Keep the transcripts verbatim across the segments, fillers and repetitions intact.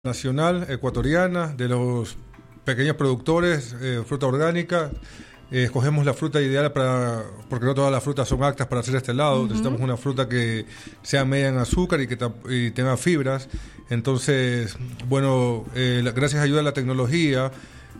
nacional ecuatoriana de los pequeños productores, eh, fruta orgánica. Eh, escogemos la fruta ideal para, porque no todas las frutas son aptas para hacer este helado. Uh-huh. Necesitamos una fruta que sea media en azúcar y que ta- y tenga fibras. Entonces, bueno, eh, la, gracias a ayuda de la tecnología,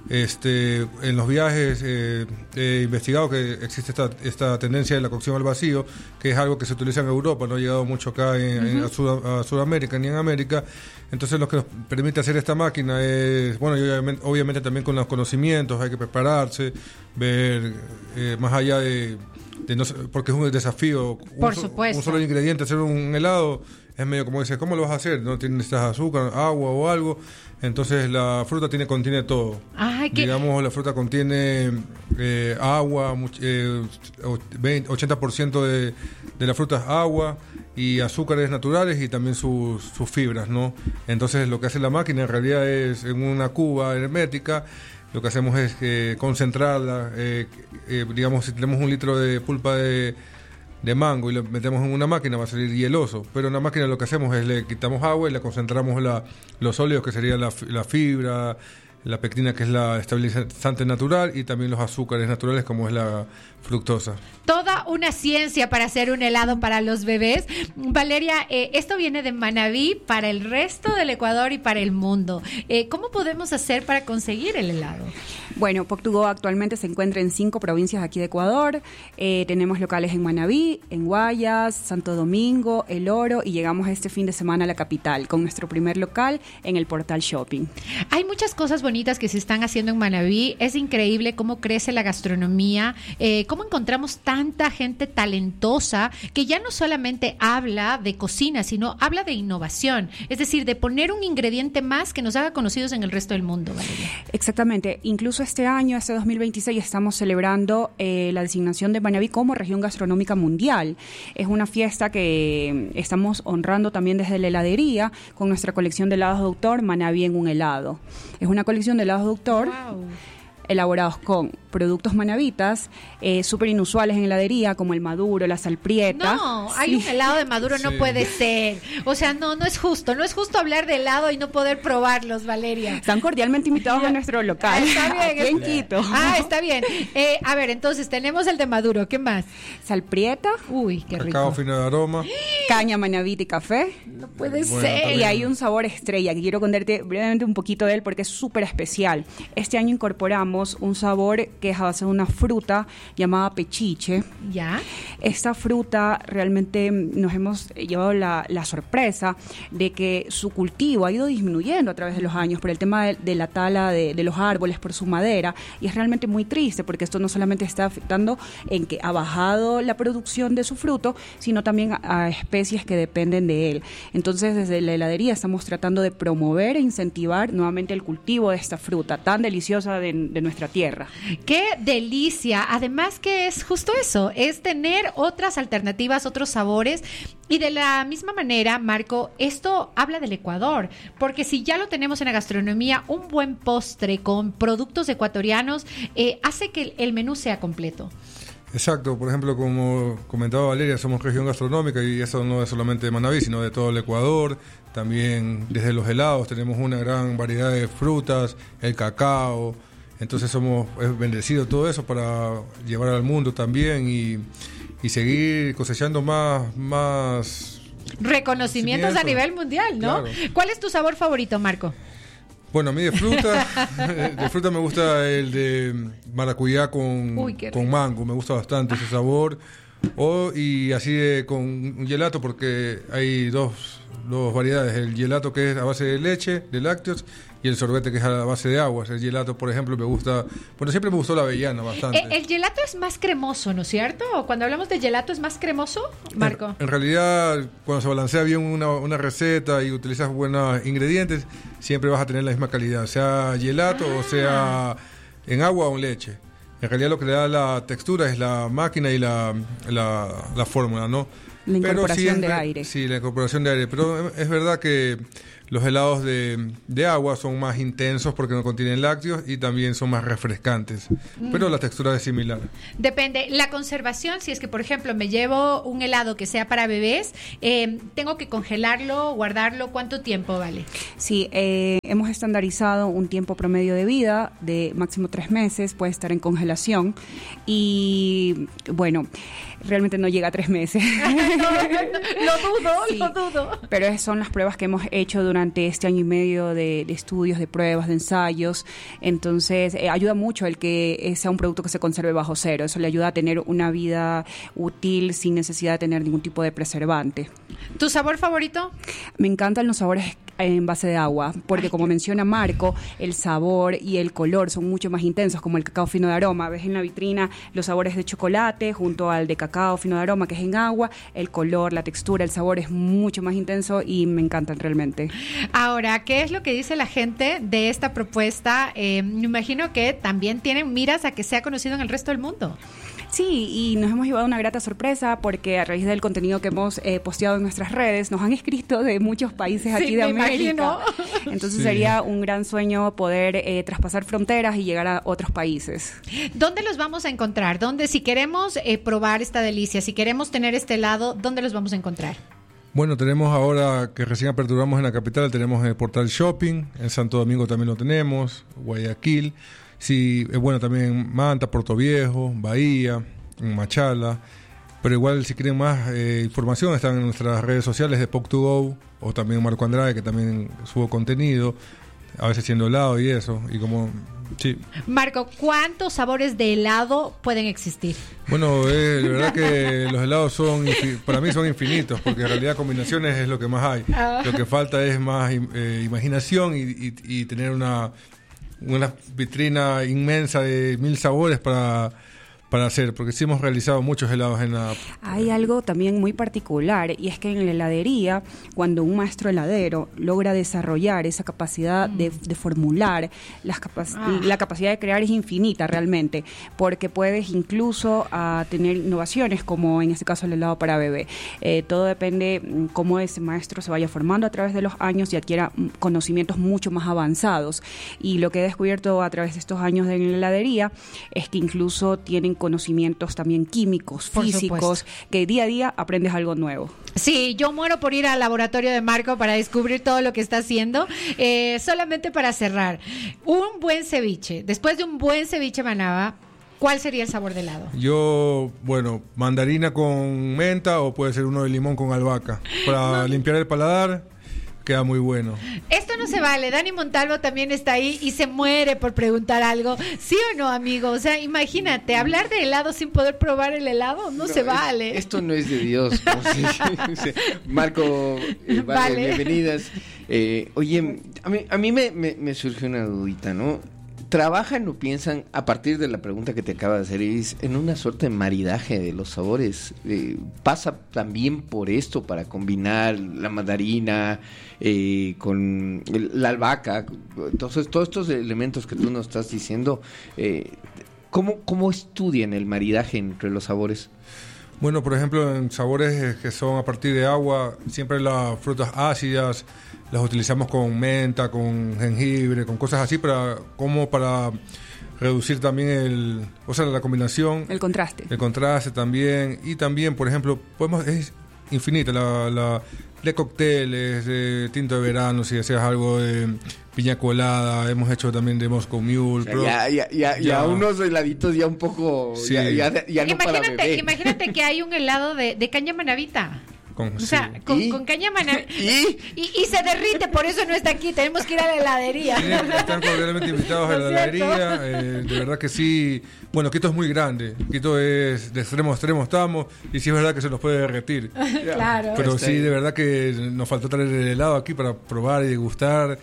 este, en los viajes eh, he investigado que existe esta, esta tendencia de la cocción al vacío, que es algo que se utiliza en Europa, no ha llegado mucho acá en, uh-huh. en, a, Sud- a Sudamérica ni en América. Entonces lo que nos permite hacer esta máquina es, bueno, y obviamente, obviamente también con los conocimientos hay que prepararse, ver eh, más allá de, de no, porque es un desafío. Por un, supuesto. Un solo ingrediente, hacer un helado, es medio como dices, ¿cómo lo vas a hacer? No tienes azúcar, agua o algo. Entonces la fruta tiene contiene todo. Ay, ¿qué? Digamos, la fruta contiene eh, agua, eh, veinte, ochenta por ciento de, de la fruta es agua y azúcares naturales y también sus, sus fibras, ¿no? Entonces lo que hace la máquina en realidad es en una cuba hermética. Lo que hacemos es eh, concentrarla, eh, eh, digamos, si tenemos un litro de pulpa de de mango y lo metemos en una máquina va a salir hieloso, pero en la máquina lo que hacemos es le quitamos agua y le concentramos la, los óleos que sería la, la fibra, la pectina que es la estabilizante natural y también los azúcares naturales como es la fructosa. Toda una ciencia para hacer un helado para los bebés. Valeria, eh, esto viene de Manabí para el resto del Ecuador y para el mundo. Eh, ¿Cómo podemos hacer para conseguir el helado? Bueno, Pok to Go actualmente se encuentra en cinco provincias aquí de Ecuador. Eh, tenemos locales en Manabí, en Guayas, Santo Domingo, El Oro y llegamos este fin de semana a la capital con nuestro primer local en el Portal Shopping. Hay muchas cosas bonitas que se están haciendo en Manabí. Es increíble cómo crece la gastronomía, eh, cómo encontramos tanta gente talentosa que ya no solamente habla de cocina, sino habla de innovación. Es decir, de poner un ingrediente más que nos haga conocidos en el resto del mundo, Valeria. Exactamente. Incluso este año, este dos mil veintiséis, estamos celebrando eh, la designación de Manabí como región gastronómica mundial. Es una fiesta que estamos honrando también desde la heladería con nuestra colección de helados de autor, Manabí en un helado. Es una colección de helados de autor. Wow. Elaborados con productos manabitas, eh, súper inusuales en heladería, como el maduro, la salprieta. No, sí. Hay un helado de maduro, no sí. puede ser. O sea, no, no es justo. No es justo hablar de helado y no poder probarlos, Valeria. Están cordialmente invitados a nuestro local. Está bien. Aquí en Quito. Ah, está bien. Eh, a ver, entonces, tenemos el de maduro. ¿Qué más? Salprieta. Uy, qué rico. Cacao fino de aroma. Caña, manabita y café. No puede bueno, ser. Y hay un sabor estrella que quiero contarte brevemente un poquito de él porque es súper especial. Este año incorporamos un sabor que es a base de una fruta llamada pechiche. ¿Ya? Esta fruta realmente nos hemos llevado la, la sorpresa de que su cultivo ha ido disminuyendo a través de los años por el tema de, de la tala de, de los árboles, por su madera, y es realmente muy triste porque esto no solamente está afectando en que ha bajado la producción de su fruto, sino también a, a especies que dependen de él. Entonces, desde la heladería estamos tratando de promover e incentivar nuevamente el cultivo de esta fruta tan deliciosa de, de nuestra tierra. ¡Qué delicia! Además que es justo eso, es tener otras alternativas, otros sabores. Y de la misma manera, Marco, esto habla del Ecuador, porque si ya lo tenemos en la gastronomía, un buen postre con productos ecuatorianos eh, hace que el menú sea completo. Exacto, por ejemplo, como comentaba Valeria, somos región gastronómica y eso no es solamente de Manabí, sino de todo el Ecuador. También desde los helados tenemos una gran variedad de frutas, el cacao. Entonces somos es bendecido todo eso para llevar al mundo también y, y seguir cosechando más, más reconocimientos a nivel mundial, ¿no? Claro. ¿Cuál es tu sabor favorito, Marco? Bueno, a mí de fruta, de fruta me gusta el de maracuyá con, Uy, con mango, me gusta bastante ese sabor. O, y así de, con un gelato, porque hay dos, dos variedades, el gelato que es a base de leche, de lácteos, y el sorbete que es a base de aguas. El gelato, por ejemplo, me gusta, bueno, siempre me gustó la avellana bastante. El, el gelato es más cremoso, ¿no es cierto? Cuando hablamos de gelato, ¿es más cremoso, Marco? En, en realidad, cuando se balancea bien una, una receta y utilizas buenos ingredientes, siempre vas a tener la misma calidad, sea gelato ah. o sea en agua o en leche. En realidad lo que le da la textura es la máquina y la, la, la fórmula, ¿no? La incorporación Pero sí es, de aire. Sí, la incorporación de aire. Pero es verdad que Los helados de, de agua son más intensos porque no contienen lácteos y también son más refrescantes, mm. pero la textura es similar. Depende. La conservación, si es que, por ejemplo, me llevo un helado que sea para bebés, eh, ¿tengo que congelarlo, guardarlo? ¿Cuánto tiempo vale? Sí, eh, hemos estandarizado un tiempo promedio de vida de máximo tres meses, puede estar en congelación y, bueno, realmente no llega a tres meses. no, no, no, lo dudo, sí, lo dudo. Pero son las pruebas que hemos hecho durante este año y medio de, de estudios, de pruebas, de ensayos. Entonces, eh, ayuda mucho el que sea un producto que se conserve bajo cero. Eso le ayuda a tener una vida útil sin necesidad de tener ningún tipo de preservante. ¿Tu sabor favorito? Me encantan los sabores en base de agua, porque Ay, como qué... menciona Marco, el sabor y el color son mucho más intensos, como el cacao fino de aroma. Ves en la vitrina los sabores de chocolate junto al de cacao fino de aroma, que es en agua. El color, la textura, el sabor es mucho más intenso y me encantan realmente. Ahora, ¿qué es lo que dice la gente de esta propuesta? Eh, me imagino que también tienen miras a que sea conocido en el resto del mundo. Sí, y nos hemos llevado una grata sorpresa porque a raíz del contenido que hemos eh, posteado en nuestras redes, nos han escrito de muchos países aquí sí, de América. Imagino. Entonces sí. sería un gran sueño poder eh, traspasar fronteras y llegar a otros países. ¿Dónde los vamos a encontrar? ¿Dónde, si queremos eh, probar esta delicia, si queremos tener este helado, ¿dónde los vamos a encontrar? Bueno, tenemos ahora que recién aperturamos en la capital, tenemos el Portal Shopping, en Santo Domingo también lo tenemos, Guayaquil. Sí, es bueno también Manta, Puerto Viejo, Bahía, Machala, pero igual si quieren más eh, información están en nuestras redes sociales de Pop to Go o también Marco Andrade, que también subo contenido, a veces siendo helado y eso, y como, sí. Marco, ¿cuántos sabores de helado pueden existir? Bueno, eh, la verdad que los helados son, para mí son infinitos, porque en realidad combinaciones es lo que más hay. Ah. Lo que falta es más eh, imaginación y, y, y tener una... una vitrina inmensa de mil sabores para, para hacer, porque sí hemos realizado muchos helados en la... Hay algo también muy particular, y es que en la heladería, cuando un maestro heladero logra desarrollar esa capacidad mm. de, de formular, las capac- ah. la capacidad de crear es infinita realmente, porque puedes incluso uh, tener innovaciones, como en este caso el helado para bebé. Eh, todo depende cómo ese maestro se vaya formando a través de los años y adquiera conocimientos mucho más avanzados. Y lo que he descubierto a través de estos años de la heladería es que incluso tienen conocimientos también químicos, por físicos, supuesto, que día a día aprendes algo nuevo. Sí, yo muero por ir al laboratorio de Marco para descubrir todo lo que está haciendo. Eh, solamente para cerrar, un buen ceviche, después de un buen ceviche Manaba, ¿cuál sería el sabor de helado? Yo, bueno, mandarina con menta o puede ser uno de limón con albahaca. Para no. limpiar el paladar, queda muy bueno. Esto no se vale. Dani Montalvo también está ahí y se muere por preguntar algo. ¿Sí o no, amigo? O sea, imagínate, hablar de helado sin poder probar el helado, no, no se vale. Esto no es de Dios. Como se, Marco, eh, vale, vale. Bienvenidas. Eh, oye, a mí, a mí me, me, me surge una dudita, ¿no? ¿Trabajan o piensan, a partir de la pregunta que te acaba de hacer, Iris, en una suerte de maridaje de los sabores? Eh, ¿Pasa también por esto para combinar la mandarina eh, con el, la albahaca? Entonces, todos estos elementos que tú nos estás diciendo, eh, ¿cómo, cómo estudian el maridaje entre los sabores? Bueno, por ejemplo, en sabores que son a partir de agua, siempre las frutas ácidas las utilizamos con menta, con jengibre, con cosas así, para como para reducir también el, o sea, la combinación. El contraste. El contraste también. Y también, por ejemplo, podemos, es infinita la, la de cócteles, de tinto de verano, si deseas algo de piña colada, hemos hecho también de Moscow Mule. O sea, ya, ya, ya, ya, ya unos heladitos ya un poco, sí. ya, ya, ya no imagínate, para bebé. Imagínate que hay un helado de, de caña manavita. Con, o sea, sí. con, con caña manavita. ¿Y? Y, y se derrite, por eso no está aquí. Tenemos que ir a la heladería. Sí, están cordialmente invitados a la heladería. Eh, de verdad que sí. Bueno, Quito es muy grande. Quito es de extremo a extremo estamos. Y sí es verdad que se nos puede derretir. Claro. Pero sí, de verdad que nos faltó traer el helado aquí para probar y degustar.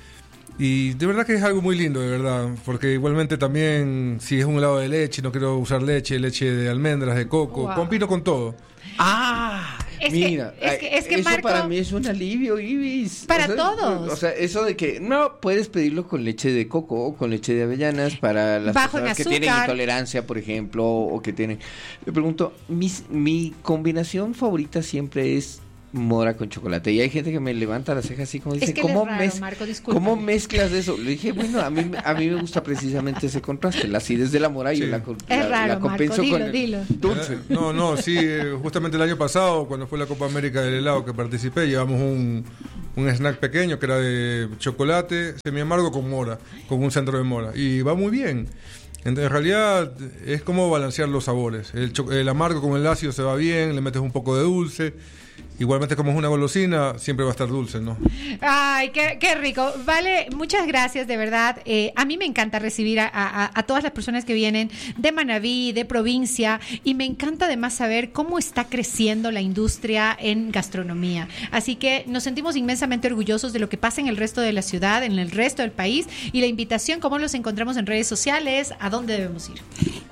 Y de verdad que es algo muy lindo, de verdad. Porque igualmente también, si es un helado de leche, no quiero usar leche, leche de almendras, de coco. Wow. Combino con todo. ¡Ah! Es Mira, que, es que, es que eso Marco, para mí es un alivio, Ibis. Para o sea, todos. O sea, eso de que no puedes pedirlo con leche de coco o con leche de avellanas para las bajo personas que tienen intolerancia, por ejemplo, o que tienen. Le pregunto, mis, mi combinación favorita siempre es mora con chocolate. Y hay gente que me levanta las cejas así como dice, es que ¿cómo, es raro, mez- Marco, ¿cómo mezclas eso? Le dije, bueno, a mí, a mí me gusta precisamente ese contraste, la acidez de la mora y Sí. la, Es la, raro, la compenso Marco, dilo, con el dilo. dulce. Eh, No, no, sí, eh, justamente el año pasado, cuando fue la Copa América del helado que participé, llevamos un, un snack pequeño que era de chocolate semi amargo con mora, con un centro de mora. Y va muy bien. En, en realidad es como balancear los sabores. El, cho- el amargo con el ácido se va bien, le metes un poco de dulce. Igualmente, como es una golosina, siempre va a estar dulce, ¿no? Ay, qué, qué rico. Vale, muchas gracias, de verdad. Eh, a mí me encanta recibir a, a, a todas las personas que vienen de Manabí, de provincia, y me encanta además saber cómo está creciendo la industria en gastronomía. Así que nos sentimos inmensamente orgullosos de lo que pasa en el resto de la ciudad, en el resto del país, y la invitación, cómo los encontramos en redes sociales, a dónde debemos ir.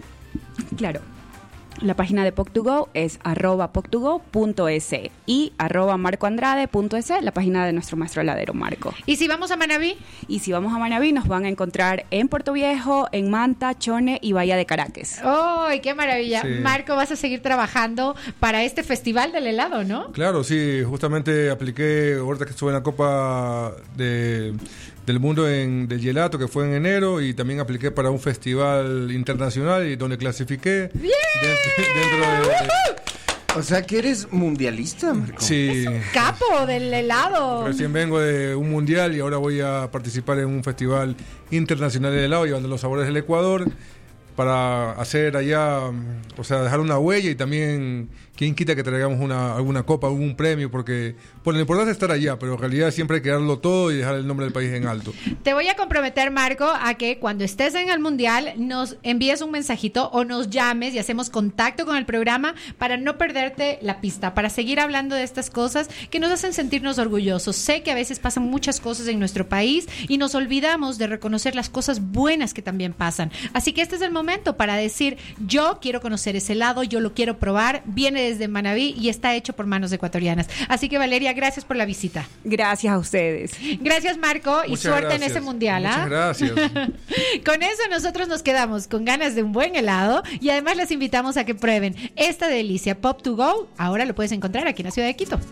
Claro. La página de Poc to Go es arroba poc to go punto es y arroba marcoandrade punto es, la página de nuestro maestro heladero Marco. ¿Y si vamos a Manabí? Y si vamos a Manabí, nos van a encontrar en Puerto Viejo, en Manta, Chone y Bahía de Caracas. ¡Ay, qué maravilla! Sí. Marco, vas a seguir trabajando para este festival del helado, ¿no? Claro, sí, justamente apliqué, ahorita que estuve en la Copa de, del Mundo en, del Gelato, que fue en enero, y también apliqué para un festival internacional y donde clasifiqué. ¡Bien! Dentro, dentro de... O sea, que eres mundialista, Marco. Sí. Capo del helado. Recién vengo de un mundial y ahora voy a participar en un festival internacional de helado llevando los sabores del Ecuador para hacer allá, o sea, dejar una huella y también, quién quita que traigamos una, alguna copa, algún premio, porque bueno, lo importante es estar allá, pero en realidad siempre hay que darlo todo y dejar el nombre del país en alto. Te voy a comprometer, Marco, a que cuando estés en el Mundial nos envíes un mensajito o nos llames y hacemos contacto con el programa para no perderte la pista, para seguir hablando de estas cosas que nos hacen sentirnos orgullosos. Sé que a veces pasan muchas cosas en nuestro país y nos olvidamos de reconocer las cosas buenas que también pasan. Así que este es el momento para decir, yo quiero conocer ese helado, yo lo quiero probar, viene desde Manabí y está hecho por manos ecuatorianas. Así que, Valeria, gracias por la visita. Gracias a ustedes. Gracias, Marco, y Muchas suerte gracias. en ese mundial. Muchas ¿ah? gracias. Con eso nosotros nos quedamos con ganas de un buen helado y además les invitamos a que prueben esta delicia Pop to Go. Ahora lo puedes encontrar aquí en la ciudad de Quito.